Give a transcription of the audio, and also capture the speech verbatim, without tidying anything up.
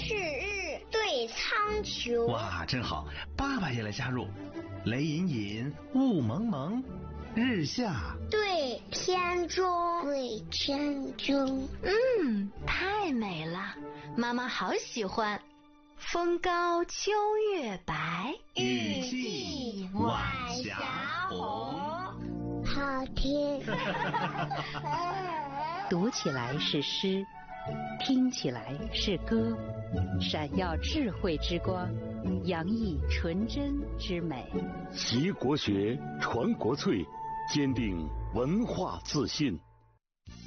赤日对苍穹。 哇，真好！爸爸也来加入。雷隐隐，雾蒙蒙，日下对天中。对天中。 嗯，太美了，妈妈好喜欢。风高秋月白， 雨霁晚霞红。 好听。 读起来是诗，听起来是歌，闪耀智慧之光，洋溢纯真之美。 习国学，传国粹，坚定文化自信。